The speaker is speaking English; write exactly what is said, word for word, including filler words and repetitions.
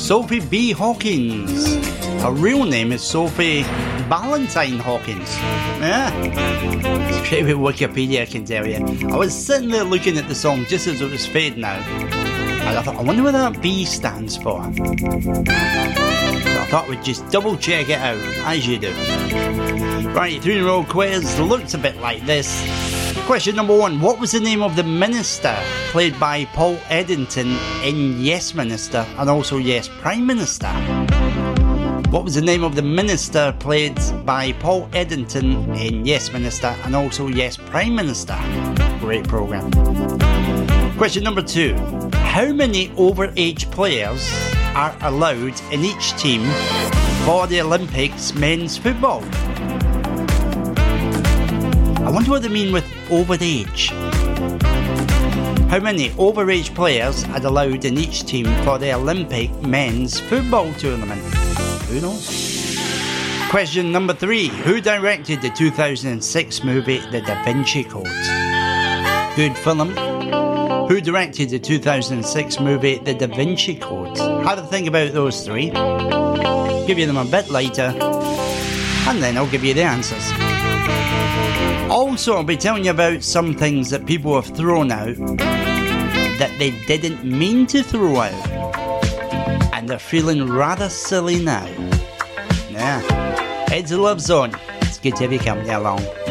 Sophie B. Hawkins. Her real name is Sophie Valentine Hawkins. Yeah. Straight with Wikipedia, I can tell you. I was sitting there looking at the song just as it was fading out. And I thought, I wonder what that B stands for. So I thought we'd just double check it out, as you do. Right, three in a row quiz looks a bit like this. Question number one. What was the name of the minister played by Paul Eddington in Yes Minister and also Yes Prime Minister? What was the name of the minister played by Paul Eddington in Yes Minister and also Yes Prime Minister? Great programme. Question number two. How many overage players are allowed in each team for the Olympics men's football? I wonder what they mean with overage. How many overage players are allowed in each team for the Olympic men's football tournament? Who knows? Question number three. Who directed the two thousand six movie The Da Vinci Code? Good film. Who directed the two thousand six movie The Da Vinci Code? Have a think about those three. Give you them a bit later, and then I'll give you the answers. Also, I'll be telling you about some things that people have thrown out that they didn't mean to throw out, and they're feeling rather silly now. Yeah, it's a Love Zone. It's good to have you company along.